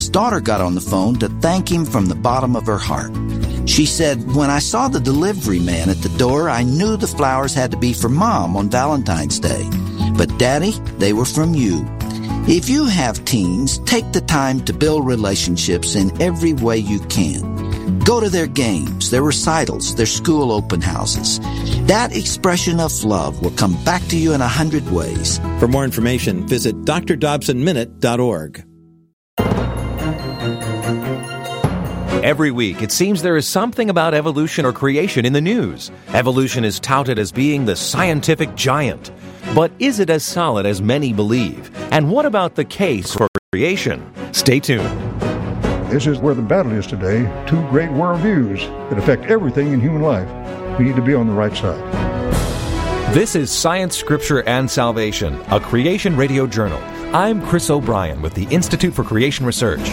His daughter got on the phone to thank him from the bottom of her heart. She said, "When I saw the delivery man at the door, I knew the flowers had to be for Mom on Valentine's Day. But Daddy, they were from you." If you have teens, take the time to build relationships in every way you can. Go to their games, their recitals, their school open houses. That expression of love will come back to you in 100 ways. For more information, visit drdobsonminute.org. Every week, it seems there is something about evolution or creation in the news. Evolution is touted as being the scientific giant. But is it as solid as many believe? And what about the case for creation? Stay tuned. This is where the battle is today. Two great worldviews that affect everything in human life. We need to be on the right side. This is Science, Scripture, and Salvation, a Creation Radio Journal. I'm Chris O'Brien with the Institute for Creation Research.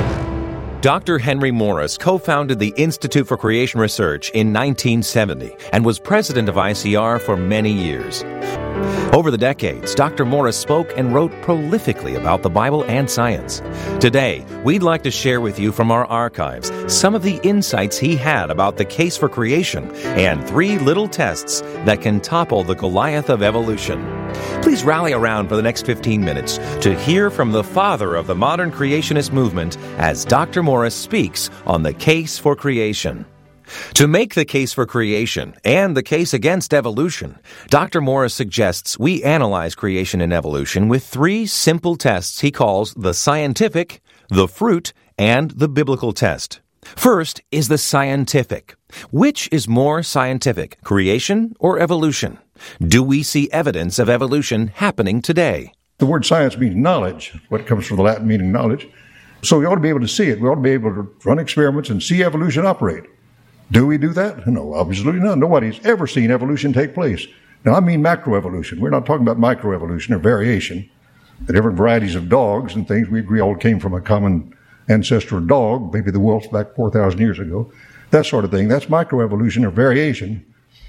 Dr. Henry Morris co-founded the Institute for Creation Research in 1970 and was president of ICR for many years. Over the decades, Dr. Morris spoke and wrote prolifically about the Bible and science. Today, we'd like to share with you from our archives some of the insights he had about the case for creation and 3 little tests that can topple the Goliath of evolution. Please rally around for the next 15 minutes to hear from the father of the modern creationist movement as Dr. Morris speaks on the case for creation. To make the case for creation and the case against evolution, Dr. Morris suggests we analyze creation and evolution with 3 simple tests he calls the scientific, the fruit, and the biblical test. First is the scientific. Which is more scientific, creation or evolution? Do we see evidence of evolution happening today? The word science means knowledge, what comes from the Latin meaning knowledge. So we ought to be able to see it. We ought to be able to run experiments and see evolution operate. Do we do that? No, obviously not. Nobody's ever seen evolution take place. Now, I mean macroevolution. We're not talking about microevolution or variation. The different varieties of dogs and things, we agree all came from a common ancestral dog, maybe the wolf back 4,000 years ago. That sort of thing. That's microevolution or variation.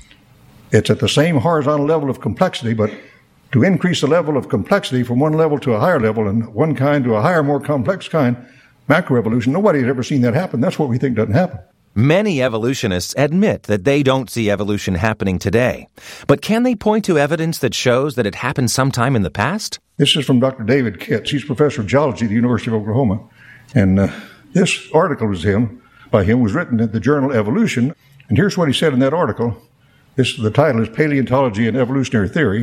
It's at the same horizontal level of complexity, but to increase the level of complexity from one level to a higher level and one kind to a higher, more complex kind, macroevolution, nobody's ever seen that happen. That's what we think doesn't happen. Many evolutionists admit that they don't see evolution happening today. But can they point to evidence that shows that it happened sometime in the past? This is from Dr. David Kitts. He's professor of geology at the University of Oklahoma. And this article by him was written in the journal Evolution. And here's what he said in that article. The title is Paleontology and Evolutionary Theory.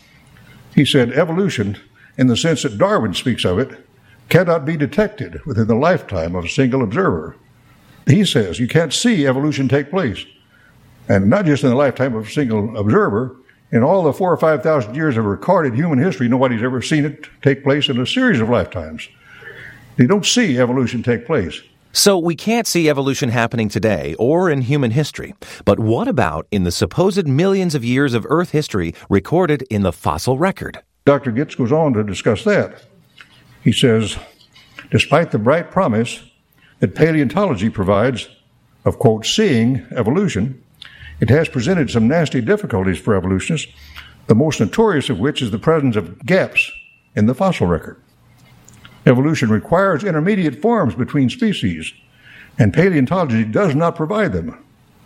He said, evolution, in the sense that Darwin speaks of it, cannot be detected within the lifetime of a single observer. He says you can't see evolution take place. And not just in the lifetime of a single observer. In all the 4,000 or 5,000 years of recorded human history, nobody's ever seen it take place in a series of lifetimes. You don't see evolution take place. So we can't see evolution happening today or in human history. But what about in the supposed millions of years of Earth history recorded in the fossil record? Dr. Kitts goes on to discuss that. He says, despite the bright promise that paleontology provides of, quote, seeing evolution, it has presented some nasty difficulties for evolutionists, the most notorious of which is the presence of gaps in the fossil record. Evolution requires intermediate forms between species, and paleontology does not provide them.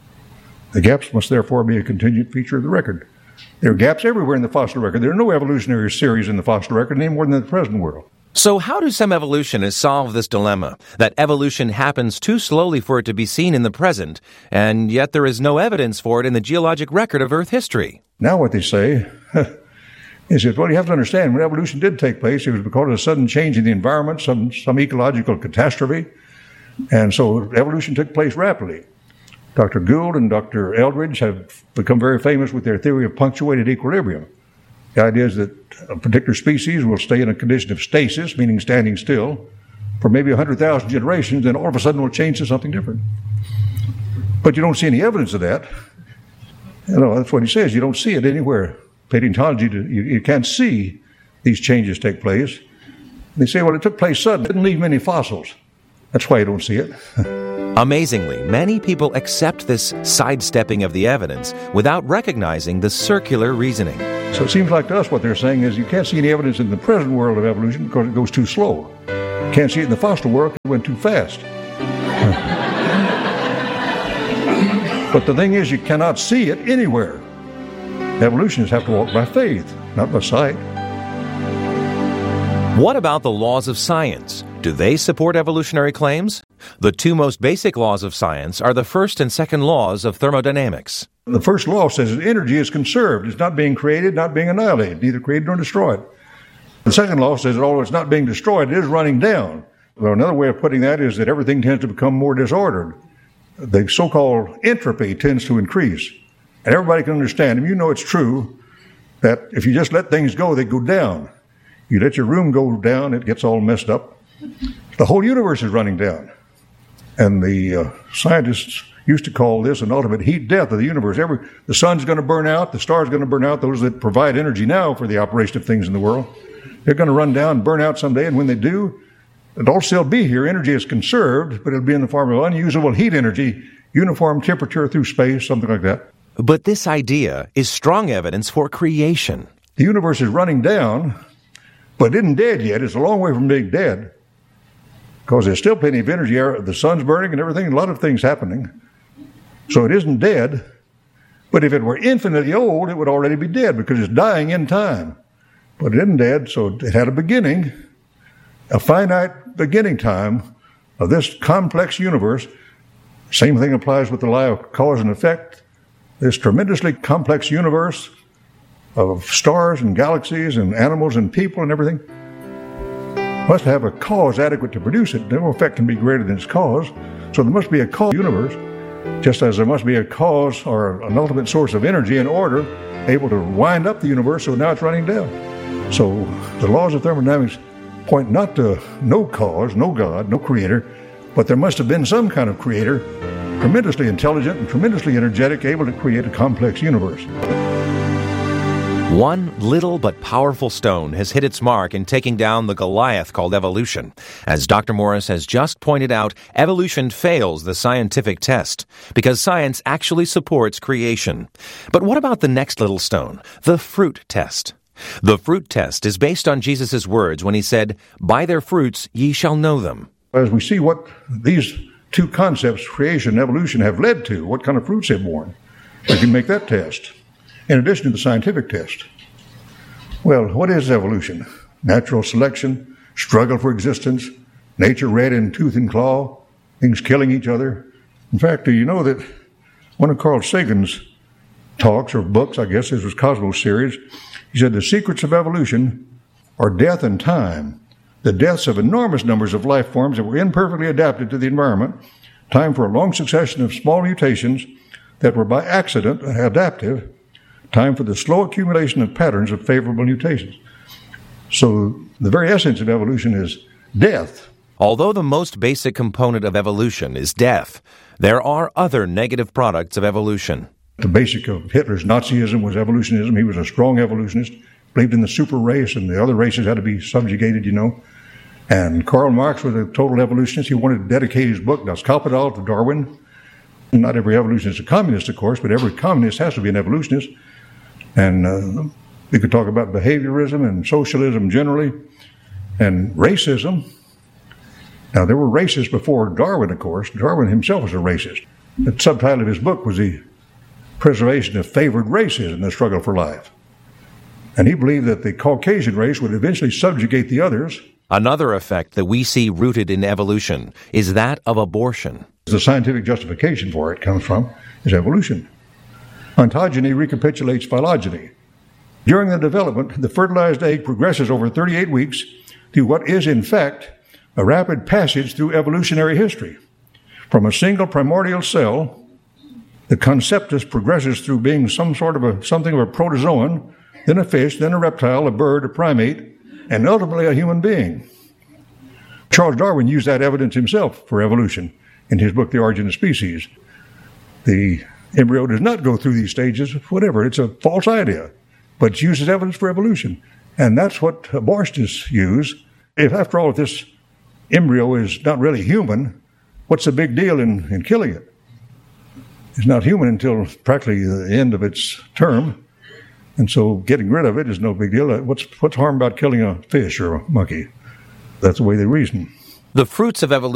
The gaps must therefore be a contingent feature of the record. There are gaps everywhere in the fossil record. There are no evolutionary series in the fossil record any more than in the present world. So how do some evolutionists solve this dilemma, that evolution happens too slowly for it to be seen in the present, and yet there is no evidence for it in the geologic record of Earth history? Now what they say is that, well, you have to understand, when evolution did take place, it was because of a sudden change in the environment, some ecological catastrophe, and so evolution took place rapidly. Dr. Gould and Dr. Eldridge have become very famous with their theory of punctuated equilibrium. The idea is that a particular species will stay in a condition of stasis, meaning standing still, for maybe 100,000 generations, then all of a sudden will change to something different. But you don't see any evidence of that. That's what he says. You don't see it anywhere. Paleontology, you can't see these changes take place. They say, well, it took place suddenly. It didn't leave many fossils. That's why you don't see it. Amazingly, many people accept this sidestepping of the evidence without recognizing the circular reasoning. So it seems like to us what they're saying is you can't see any evidence in the present world of evolution because it goes too slow. Can't see it in the fossil world, it went too fast. But the thing is, you cannot see it anywhere. Evolutionists have to walk by faith, not by sight. What about the laws of science? Do they support evolutionary claims? The two most basic laws of science are the first and second laws of thermodynamics. The first law says that energy is conserved. It's not being created, not being annihilated, neither created nor destroyed. The second law says that although it's not being destroyed, it is running down. Well, another way of putting that is that everything tends to become more disordered. The so-called entropy tends to increase. And everybody can understand, and you know it's true, that if you just let things go, they go down. You let your room go down, it gets all messed up. The whole universe is running down. And the scientists used to call this an ultimate heat death of the universe. The sun's going to burn out, the star's going to burn out, those that provide energy now for the operation of things in the world. They're going to run down and burn out someday, and when they do, it'll still be here. Energy is conserved, but it'll be in the form of unusable heat energy, uniform temperature through space, something like that. But this idea is strong evidence for creation. The universe is running down, but it isn't dead yet. It's a long way from being dead, because there's still plenty of energy. The sun's burning and everything, a lot of things happening. So it isn't dead, but if it were infinitely old, it would already be dead, because it's dying in time. But it isn't dead, so it had a beginning, a finite beginning time of this complex universe. Same thing applies with the law of cause and effect. This tremendously complex universe of stars and galaxies and animals and people and everything must have a cause adequate to produce it. No effect can be greater than its cause. So there must be a cause universe, just as there must be a cause or an ultimate source of energy and order able to wind up the universe, so now it's running down. So the laws of thermodynamics point not to no cause, no God, no creator, but there must have been some kind of creator, tremendously intelligent and tremendously energetic, able to create a complex universe. One little but powerful stone has hit its mark in taking down the Goliath called evolution. As Dr. Morris has just pointed out, evolution fails the scientific test because science actually supports creation. But what about the next little stone, the fruit test? The fruit test is based on Jesus' words when he said, "By their fruits ye shall know them." As we see what these two concepts, creation and evolution, have led to, what kind of fruits they've borne, we can make that test, in addition to the scientific test. Well, what is evolution? Natural selection, struggle for existence, nature red in tooth and claw, things killing each other. In fact, do you know that one of Carl Sagan's talks or books, I guess this was Cosmos series, he said the secrets of evolution are death and time, the deaths of enormous numbers of life forms that were imperfectly adapted to the environment, time for a long succession of small mutations that were by accident adaptive, time for the slow accumulation of patterns of favorable mutations. So the very essence of evolution is death. Although the most basic component of evolution is death, there are other negative products of evolution. The basic of Hitler's Nazism was evolutionism. He was a strong evolutionist, believed in the super race, and the other races had to be subjugated, you know. And Karl Marx was a total evolutionist. He wanted to dedicate his book, Das Kapital, to Darwin. Not every evolutionist is a communist, of course, but every communist has to be an evolutionist. And we could talk about behaviorism and socialism generally, and racism. Now, there were racists before Darwin, of course. Darwin himself was a racist. The subtitle of his book was The Preservation of Favored Races in the Struggle for Life. And he believed that the Caucasian race would eventually subjugate the others. Another effect that we see rooted in evolution is that of abortion. The scientific justification for it comes from is evolution. Ontogeny recapitulates phylogeny. During the development, the fertilized egg progresses over 38 weeks through what is, in fact, a rapid passage through evolutionary history. From a single primordial cell, the conceptus progresses through being something of a protozoan, then a fish, then a reptile, a bird, a primate, and ultimately a human being. Charles Darwin used that evidence himself for evolution in his book, The Origin of Species. The embryo does not go through these stages, whatever. It's a false idea, but it uses evidence for evolution. And that's what abortionists use. If, after all, if this embryo is not really human, what's the big deal in killing it? It's not human until practically the end of its term. And so getting rid of it is no big deal. What's harm about killing a fish or a monkey? That's the way they reason. The fruits of evolution